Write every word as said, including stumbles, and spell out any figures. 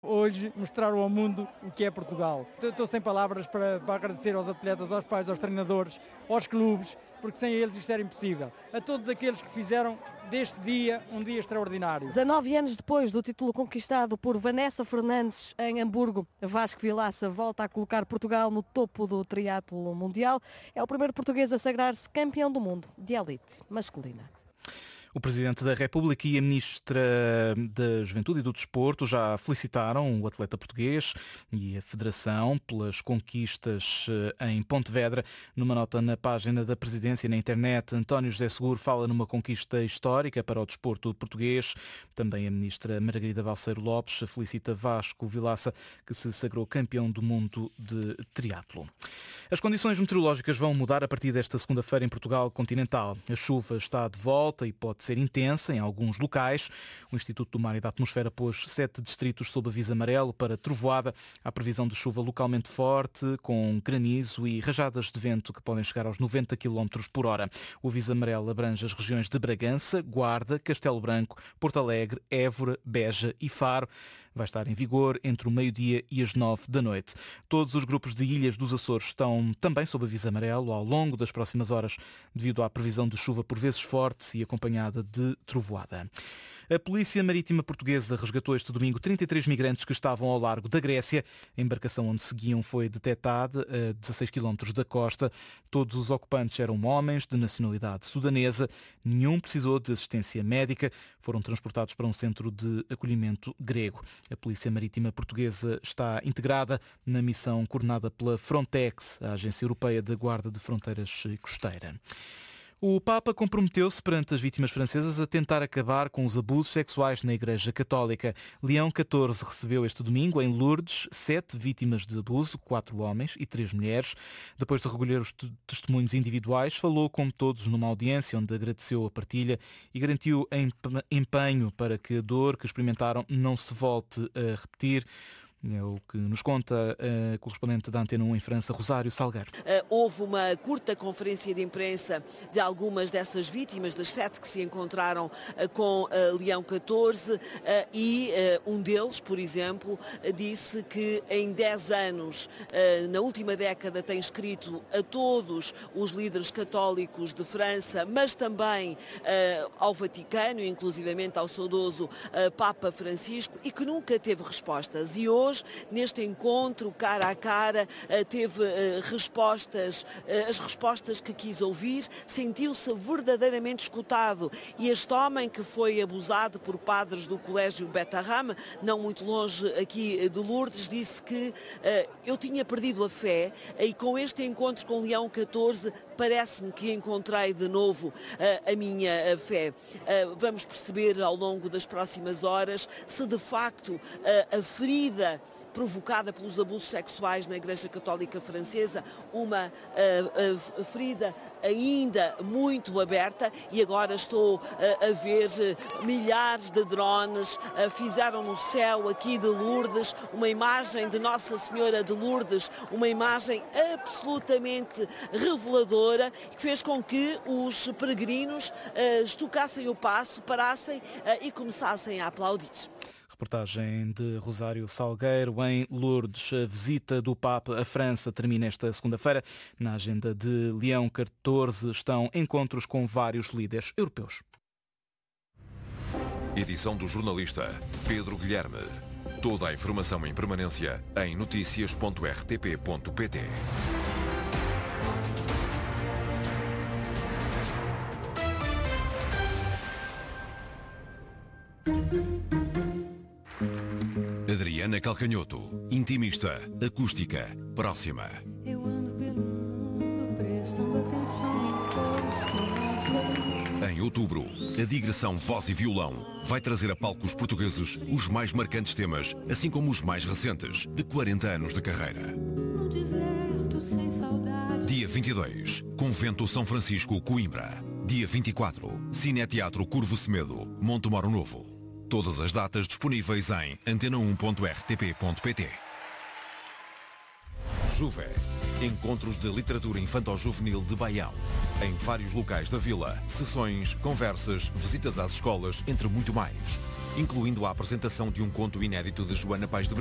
Hoje mostraram ao mundo o que é Portugal. Estou sem palavras para, para agradecer aos atletas, aos pais, aos treinadores, aos clubes, porque sem eles isto era impossível. A todos aqueles que fizeram deste dia um dia extraordinário. dezanove anos depois do título conquistado por Vanessa Fernandes em Hamburgo, Vasco Vilaça volta a colocar Portugal no topo do triatlo mundial. É o primeiro português a sagrar-se campeão do mundo de elite masculina. O Presidente da República e a Ministra da Juventude e do Desporto já felicitaram o atleta português e a Federação pelas conquistas em Pontevedra. Numa nota na página da Presidência na internet, António José Seguro fala numa conquista histórica para o desporto português. Também a Ministra Margarida Balseiro Lopes felicita Vasco Vilaça, que se sagrou campeão do mundo de triatlo. As condições meteorológicas vão mudar a partir desta segunda-feira em Portugal continental. A chuva está de volta e pode ser intensa em alguns locais. O Instituto do Mar e da Atmosfera pôs sete distritos sob aviso amarelo para trovoada. Há previsão de chuva localmente forte, com granizo e rajadas de vento que podem chegar aos noventa quilómetros por hora. O aviso amarelo abrange as regiões de Bragança, Guarda, Castelo Branco, Porto Alegre, Évora, Beja e Faro. Vai estar em vigor entre o meio-dia e as nove da noite. Todos os grupos de ilhas dos Açores estão também sob aviso amarelo ao longo das próximas horas, devido à previsão de chuva por vezes forte e acompanhada de trovoada. A Polícia Marítima Portuguesa resgatou este domingo trinta e três migrantes que estavam ao largo da Grécia. A embarcação onde seguiam foi detectada a dezasseis quilómetros da costa. Todos os ocupantes eram homens de nacionalidade sudanesa. Nenhum precisou de assistência médica. Foram transportados para um centro de acolhimento grego. A Polícia Marítima Portuguesa está integrada na missão coordenada pela Frontex, a Agência Europeia da Guarda de Fronteiras Costeira. O Papa comprometeu-se perante as vítimas francesas a tentar acabar com os abusos sexuais na Igreja Católica. Leão catorze recebeu este domingo, em Lourdes, sete vítimas de abuso, quatro homens e três mulheres. Depois de recolher os testemunhos individuais, falou com todos numa audiência onde agradeceu a partilha e garantiu empenho para que a dor que experimentaram não se volte a repetir. É o que nos conta a correspondente da Antena um em França, Rosário Salgueiro. Houve uma curta conferência de imprensa de algumas dessas vítimas, das sete que se encontraram com Leão catorze, e um deles, por exemplo, disse que em dez anos, na última década, tem escrito a todos os líderes católicos de França, mas também ao Vaticano, inclusivamente ao saudoso Papa Francisco, e que nunca teve respostas. E hoje, neste encontro, cara a cara, teve respostas, as respostas que quis ouvir, sentiu-se verdadeiramente escutado. E este homem, que foi abusado por padres do Colégio Beth Arram, não muito longe aqui de Lourdes, disse que eu tinha perdido a fé e com este encontro com Leão catorze parece-me que encontrei de novo a minha fé. Vamos perceber ao longo das próximas horas se de facto a ferida provocada pelos abusos sexuais na Igreja Católica Francesa, uma uh, uh, ferida ainda muito aberta, e agora estou uh, a ver uh, milhares de drones, uh, fizeram no céu aqui de Lourdes uma imagem de Nossa Senhora de Lourdes, uma imagem absolutamente reveladora, que fez com que os peregrinos uh, estocassem o passo, parassem uh, e começassem a aplaudir. Reportagem de Rosário Salgueiro em Lourdes. A visita do Papa à França termina esta segunda-feira. Na agenda de Leão catorze estão encontros com vários líderes europeus. Edição do jornalista Pedro Guilherme. Toda a informação em permanência em notícias ponto r t p ponto p t. Adriana Calcanhoto, intimista, acústica, próxima. Eu ando pelo mundo prestando atenção em todos. Em outubro, a digressão Voz e Violão vai trazer a palcos portugueses os mais marcantes temas, assim como os mais recentes, de quarenta anos de carreira. No deserto sem saudade. Dia vinte e dois, Convento São Francisco, Coimbra. Dia vinte e quatro, Cineteatro Curvo Semedo, Montemoro Novo. Todas as datas disponíveis em antena um ponto r t p ponto p t. Juve. Encontros de literatura infanto-juvenil de Baião. Em vários locais da vila. Sessões, conversas, visitas às escolas, entre muito mais. incluindo a apresentação de um conto inédito de Joana Paes de